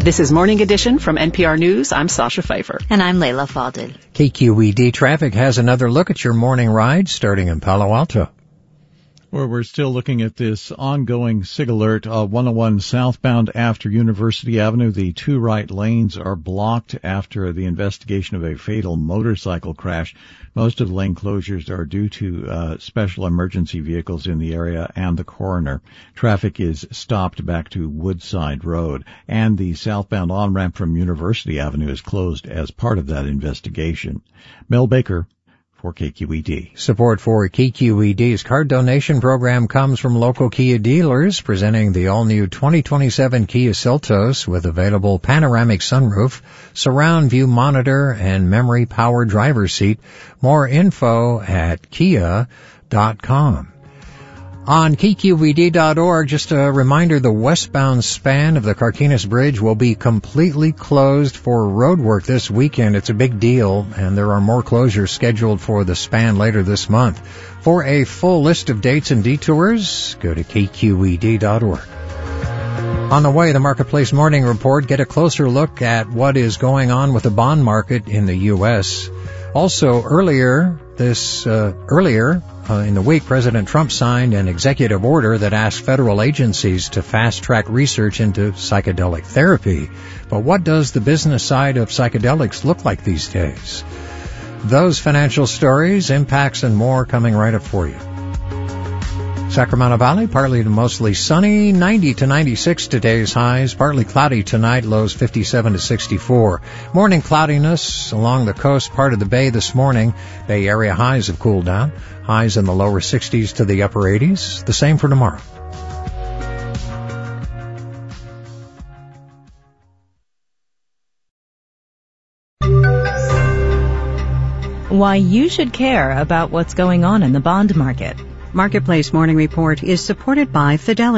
This is Morning Edition from NPR News. I'm Sasha Pfeiffer. And I'm Layla Falded. KQED Traffic has another look at your morning ride starting in Palo Alto. Where we're still looking at this ongoing SIG alert, 101 southbound after University Avenue. The two right lanes are blocked after the investigation of a fatal motorcycle crash. Most of the lane closures are due to special emergency vehicles in the area and the coroner. Traffic is stopped back to Woodside Road, and the southbound on-ramp from University Avenue is closed as part of that investigation. Mel Baker for KQED. Support for KQED's card donation program comes from local Kia dealers presenting the all-new 2027 Kia Seltos with available panoramic sunroof, surround view monitor, and memory power driver's seat. More info at kia.com. On KQED.org, just a reminder, the westbound span of the Carquinez Bridge will be completely closed for road work this weekend. It's a big deal, and there are more closures scheduled for the span later this month. For a full list of dates and detours, go to KQED.org. On the way, the Marketplace Morning Report, get a closer look at what is going on with the bond market in the U.S. Also, earlier in the week, President Trump signed an executive order that asked federal agencies to fast-track research into psychedelic therapy. But what does the business side of psychedelics look like these days? Those financial stories, impacts, and more coming right up for you. Sacramento Valley, partly to mostly sunny, 90 to 96 today's highs, partly cloudy tonight, lows 57 to 64. Morning cloudiness along the coast part of the bay this morning. Bay Area highs have cooled down, highs in the lower 60s to the upper 80s. The same for tomorrow. Why you should care about what's going on in the bond market. Marketplace Morning Report is supported by Fidelity.